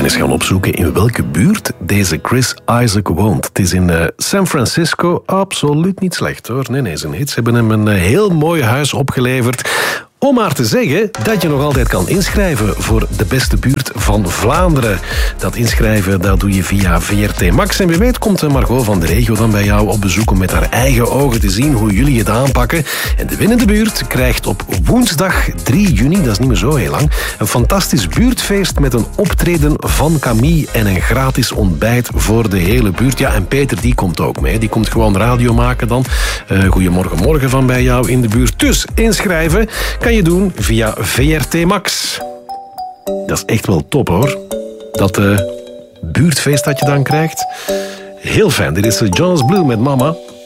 ben eens gaan opzoeken in welke buurt deze Chris Isaak woont. Het is in San Francisco. Absoluut niet slecht hoor. Nee, zijn hits hebben hem een heel mooi huis opgeleverd. Om maar te zeggen dat je nog altijd kan inschrijven voor de beste buurt van Vlaanderen. Dat inschrijven dat doe je via VRT Max. En wie weet komt Margot van de Regio dan bij jou op bezoek om met haar eigen ogen te zien hoe jullie het aanpakken. En de winnende buurt krijgt op woensdag 3 juni, dat is niet meer zo heel lang, een fantastisch buurtfeest met een optreden van Camille en een gratis ontbijt voor de hele buurt. Ja, en Peter die komt ook mee. Die komt gewoon radio maken dan. Goedemorgen van bij jou in de buurt. Dus inschrijven kan je doen via VRT Max. Dat is echt wel top hoor. Dat buurtfeest dat je dan krijgt. Heel fijn. Dit is Jonas Blue met Mama.